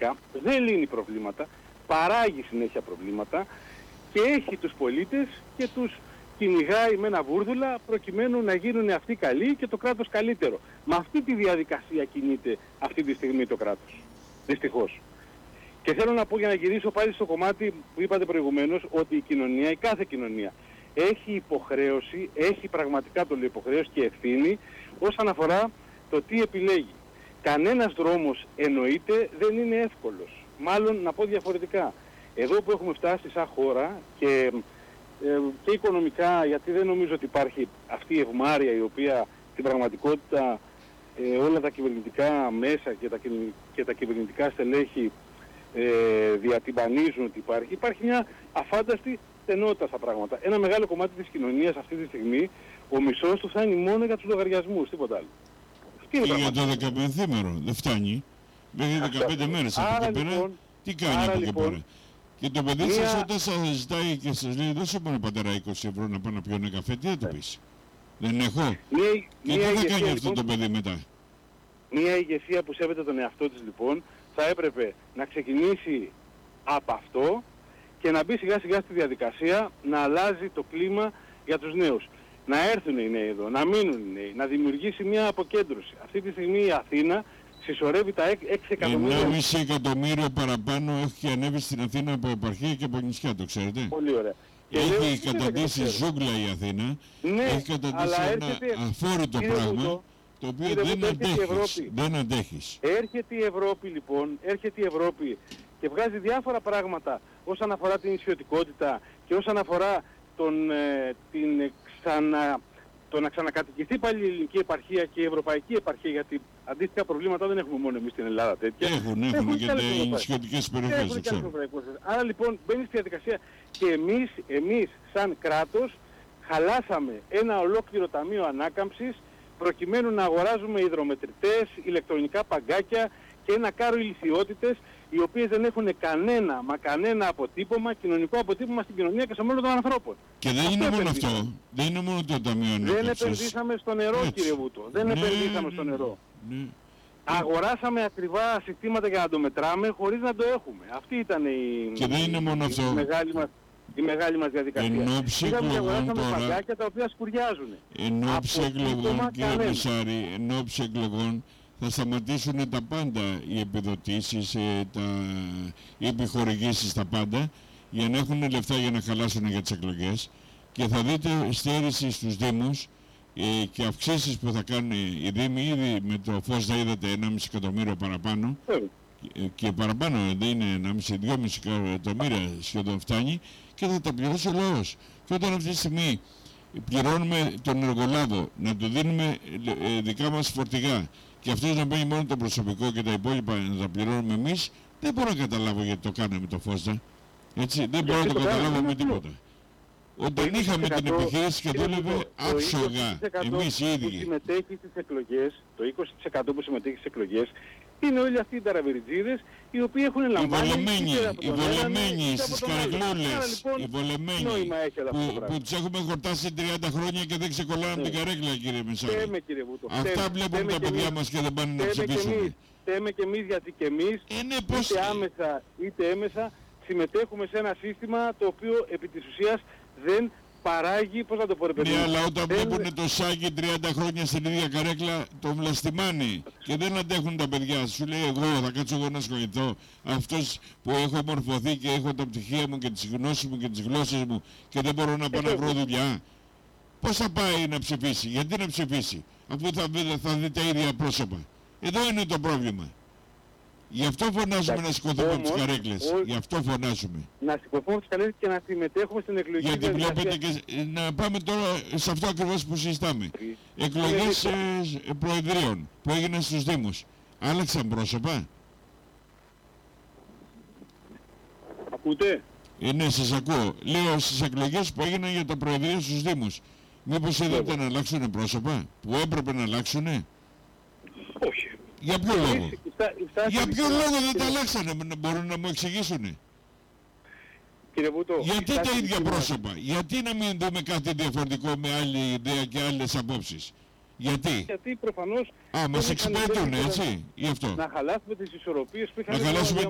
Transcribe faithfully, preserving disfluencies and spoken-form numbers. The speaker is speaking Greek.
ουσιαστικά δεν λύνει προβλήματα, παράγει συνέχεια προβλήματα και έχει τους πολίτες και τους κυνηγάει με ένα βούρδουλα προκειμένου να γίνουν αυτοί καλοί και το κράτος καλύτερο. Με αυτή τη διαδικασία κινείται αυτή τη στιγμή το κράτος. Δυστυχώς. Και θέλω να πω, για να γυρίσω πάλι στο κομμάτι που είπατε προηγουμένως, ότι η κοινωνία, η κάθε κοινωνία, έχει υποχρέωση, έχει πραγματικά το λέω υποχρέωση και ευθύνη όσον αφορά το τι επιλέγει. Κανένας δρόμος εννοείται δεν είναι εύκολος. Μάλλον να πω διαφορετικά. Εδώ που έχουμε φτάσει σαν χώρα και, ε, και οικονομικά, γιατί δεν νομίζω ότι υπάρχει αυτή η ευμάρεια η οποία στην πραγματικότητα ε, όλα τα κυβερνητικά μέσα και τα, και τα κυβερνητικά στελέχη ε, διατυμπανίζουν ότι υπάρχει. Υπάρχει μια αφάνταστη στενότητα στα πράγματα. Ένα μεγάλο κομμάτι της κοινωνίας αυτή τη στιγμή, ο μισός του φτάνει μόνο για τους λογαριασμούς, τίποτα άλλο. Και για το δεκαπενθήμερο δεν φτάνει. Μέχρι δεκαπέντε μέρες από εκεί πέρα. Τι κάνει από εκεί πέρα. Και το παιδί μία... σας όταν σας ζητάει και σας λέει δώσε μόνο πατέρα είκοσι ευρώ να πάω να πιω ένα καφέ, τι θα του πεις? Δεν έχω. Μία, και μία τι θα κάνει λοιπόν, αυτό το παιδί μετά? Μια ηγεσία που σέβεται τον εαυτό της λοιπόν θα έπρεπε να ξεκινήσει από αυτό και να μπει σιγά σιγά στη διαδικασία να αλλάζει το κλίμα για τους νέους. Να έρθουν οι νέοι εδώ, να μείνουν οι νέοι, να δημιουργήσει μια αποκέντρωση. Αυτή τη στιγμή η Αθήνα συσσωρεύει τα έξι εκατομμύρια. ενάμιση εκατομμύριο παραπάνω έχει ανέβει στην Αθήνα από επαρχία και από νησιά, το ξέρετε. Πολύ ωραία. Έχει καταντήσει ζούγκλα η Αθήνα, ναι, έχει καταντήσει ένα έρχεται, αφόρητο πράγμα, Βούτο, το οποίο κύριε, δεν, αντέχεις, δεν αντέχεις. Έρχεται η Ευρώπη λοιπόν, έρχεται η Ευρώπη και βγάζει διάφορα πράγματα όσον αφορά την νησιωτικότητα και όσον αφορά τον, ε, την ξανα, το να ξανακατοικηθεί πάλι η ελληνική επαρχία και η ευρωπαϊκή επαρχία, γιατί αντίστοιχα προβλήματα δεν έχουμε μόνο εμείς στην Ελλάδα τέτοια. Έχουν, έχουν, έχουν και οι νησιωτικές περιοχές. Άρα λοιπόν μπαίνει στη διαδικασία και εμείς, εμείς σαν κράτος χαλάσαμε ένα ολόκληρο ταμείο ανάκαμψης προκειμένου να αγοράζουμε υδρομετρητές, ηλεκτρονικά παγκάκια και ένα κάρο ηλιθιότητες οι οποίες δεν έχουν κανένα, μα κανένα αποτύπωμα, κοινωνικό αποτύπωμα στην κοινωνία και στο μέλλον των ανθρώπων. Και δεν αυτό είναι μόνο αυτό. Δεν είναι μόνο το ταμείο ανάκαμψης. Δεν επενδύσαμε στο νερό, έτσι, κύριε Βούτο. Δεν ναι, επενδύσαμε στο νερό. Ναι. Αγοράσαμε ακριβά συστήματα για να το μετράμε χωρίς να το έχουμε. Αυτή ήταν η, και δεν είναι μόνο η, αυτό. η, μεγάλη μας, η μεγάλη μας διαδικασία. Εν όψη εκλογών τώρα, παγκάκια τα οποία σκουριάζουν. Εν όψη εκλογών, κύριε Μισάρη, εν όψη εκλογών θα σταματήσουν τα πάντα οι επιδοτήσεις, τα, οι επιχορηγήσεις, τα πάντα, για να έχουν λεφτά για να χαλάσουν για τις εκλογές και θα δείτε στέρηση στους Δήμους ε, και αυξήσεις που θα κάνουν οι Δήμοι. Ήδη με το φως θα είδατε ενάμιση εκατομμύριο παραπάνω ε, και παραπάνω, δεν είναι ενάμιση, δυόμιση εκατομμύρια σχεδόν φτάνει και θα τα πληρώσει ο λαός. Και όταν αυτή τη στιγμή πληρώνουμε τον εργολάβο, να του δίνουμε ε, δικά μας φορτηγά και αυτός να παίρνει μόνο το προσωπικό και τα υπόλοιπα να τα πληρώνουμε εμείς, δεν μπορώ να καταλάβω γιατί το κάναμε το Φώστα. Έτσι, δεν μπορώ να το καταλάβω με τίποτα. Όταν είχαμε την επιχείρηση και δούλευε άψογα εμείς οι ίδιοι. Που συμμετέχει στις εκλογές, το είκοσι τοις εκατό που συμμετέχει στις εκλογές, είναι όλοι αυτοί οι ταραβιριτζίδες οι οποίοι έχουν λαμβάνει... Οι βολεμένοι, οι βολεμένοι στις καρεκλούλες, οι βολεμένοι που, που τους έχουμε χορτάσει τριάντα χρόνια και δεν ξεκολλάνε από την καρέκλα, κύριε Μισάρη. Αυτά βλέπουν τα παιδιά μας και δεν πάνε να ψηφίσουν. Θέμε και εμείς, γιατί και εμείς, είτε άμεσα είτε έμεσα, συμμετέχουμε σε ένα σύστημα το οποίο επί της ουσίας δεν παράγει, πώς να το πω ρε παιδί. Ναι, αλλά όταν δεν... βλέπουν το σάκι τριάντα χρόνια στην ίδια καρέκλα, τον βλαστημάνει και δεν αντέχουν τα παιδιά. Σου λέει εγώ θα κάτσω εγώ να ασχοληθώ, αυτός που έχω μορφωθεί και έχω τα πτυχία μου και τις γνώσεις μου και τις γλώσσες μου και δεν μπορώ να πάω να βρω δουλειά. Πώς θα πάει να ψηφίσει, γιατί να ψηφίσει, αφού θα, θα δει τα ίδια πρόσωπα. Εδώ είναι το πρόβλημα. Γι' αυτό φωνάζουμε να σηκωθούμε από τις καρέκλες. Ο... Γι' αυτό φωνάζουμε. Να σηκωθούμε από τις καρέκλες και να συμμετέχουμε στην εκλογική γιατί διαδικασία. Βλέπετε και να πάμε τώρα σε αυτό ακριβώς που συζητάμε. Εκλογές ε, προεδρίων που έγιναν στους Δήμους. Άλλαξαν πρόσωπα. Ακούτε. Ε, ναι, σας ακούω. Λέω στις εκλογές που έγιναν για τα προεδρία στους Δήμους. Μήπως είδατε να αλλάξουν πρόσωπα που έπρεπε να αλλάξουν. Όχι. Για ποιο λόγο. Για ποιο λόγο δεν τα αλλάξανε, μπορούν να μου εξηγήσουνε. Κύριε Βούτο, γιατί τα ίδια πρόσωπα, γιατί να μην δούμε κάτι διαφορετικό με άλλη ιδέα και άλλες απόψεις. Γιατί. Γιατί προφανώς... Α, μας εξυπηρετούν, έτσι, γι' αυτό. Να χαλάσουμε τις ισορροπίες που είχαμε... Να χαλάσουμε